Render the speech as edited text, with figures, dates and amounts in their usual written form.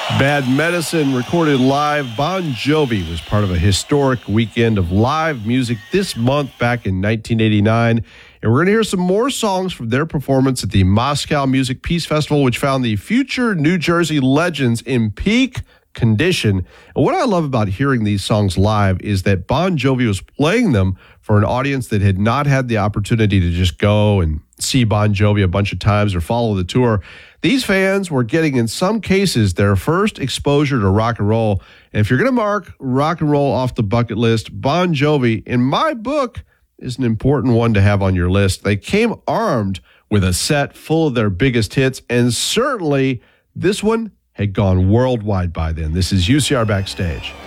Bad Medicine recorded live. Bon Jovi was part of a historic weekend of live music this month back in 1989. And we're going to hear some more songs from their performance at the Moscow Music Peace Festival, which found the future New Jersey legends in peak condition. And what I love about hearing these songs live is that Bon Jovi was playing them for an audience that had not had the opportunity to just go and see Bon Jovi a bunch of times or follow the tour. These fans were getting, in some cases, their first exposure to rock and roll. And if you're going to mark rock and roll off the bucket list, Bon Jovi, in my book, is an important one to have on your list. They came armed with a set full of their biggest hits, and certainly this one had gone worldwide by then. This is UCR Backstage.